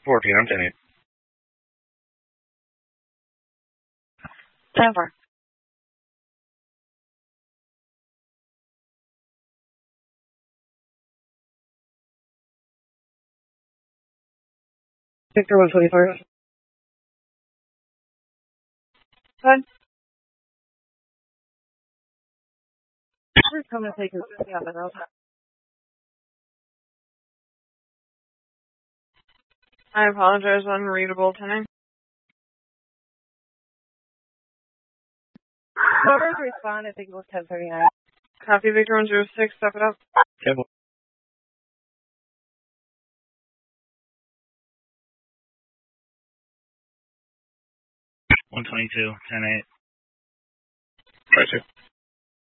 14, I'm 10-8. 10-4. Victor 124. Good. Just come and take a yeah, but I apologize, unreadable tonight. Whoever's respond, I think it was 1039. Copy Victor 106, step it up. 10-4. 122, 10-8. Right, sir.